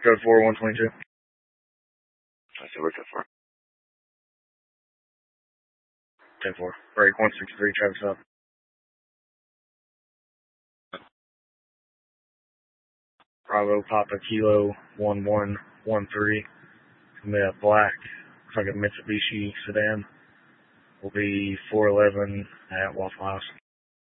Code 4, 122. I said, where's that for? 10-4. Break 163, Travis up. Bravo, Papa, Kilo, 1113. The black, looks like a Mitsubishi sedan. Will be 411 at Waffle House.